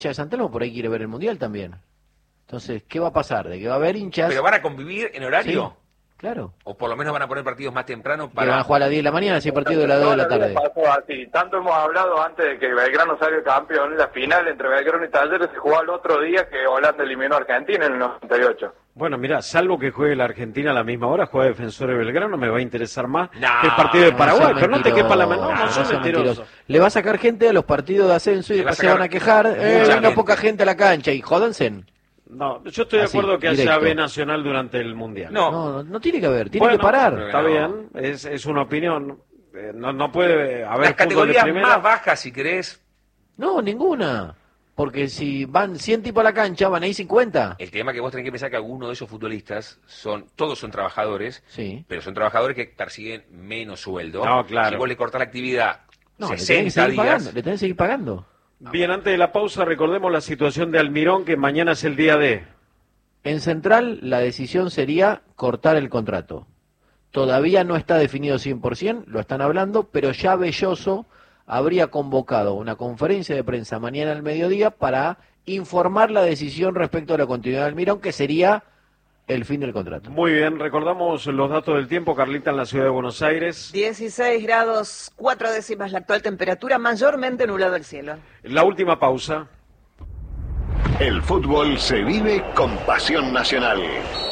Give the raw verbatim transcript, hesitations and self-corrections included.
de San Telmo por ahí quiere ver el Mundial también. Entonces, ¿qué va a pasar? ¿De que va a haber hinchas? ¿Pero van a convivir en horario? Sí, claro. O por lo menos van a poner partidos más temprano Que para... van a jugar a las diez de la mañana, si hay partido de las dos de la tarde. Pasó así. Tanto hemos hablado antes de que Belgrano salga campeón. La final entre Belgrano y Talleres se jugó el otro día que Holanda eliminó a Argentina en el noventa y ocho. Bueno, mira, salvo que juegue la Argentina a la misma hora, juega Defensor de Belgrano, me va a interesar más No, que el partido de No, Paraguay, sean pero no te quepa la mano, no, mentirosos, no son sean mentirosos. mentirosos. Le va a sacar gente a los partidos de ascenso y Le va a después se sacar van a quejar. Eh, mucha vino gente. poca gente a la cancha y jódanse. No, yo estoy de Así, acuerdo que haya directo. B Nacional durante el Mundial. No. No, no, no tiene que haber, tiene Bueno, que parar. Está No. bien, es, es una opinión. Eh, No, no puede haber Las fútbol de categorías primera. más bajas, si querés. No, ninguna. Porque si van cien tipos a la cancha, van ahí cincuenta. El tema que vos tenés que pensar que algunos de esos futbolistas son, todos son trabajadores, Sí. pero son trabajadores que persiguen menos sueldo. No, claro. Si vos le cortás la actividad No, le tenés que sesenta seguir días, pagando. Le tenés que seguir pagando. Bien, antes de la pausa recordemos la situación de Almirón, que mañana es el día de... En Central, la decisión sería cortar el contrato. Todavía no está definido cien por ciento, lo están hablando, pero ya Belloso habría convocado una conferencia de prensa mañana al mediodía para informar la decisión respecto a la continuidad de Almirón, que sería el fin del contrato. Muy bien, recordamos los datos del tiempo, Carlita, en la ciudad de Buenos Aires. dieciséis grados, cuatro décimas la actual temperatura, mayormente nublado el cielo. La última pausa. El fútbol se vive con pasión nacional.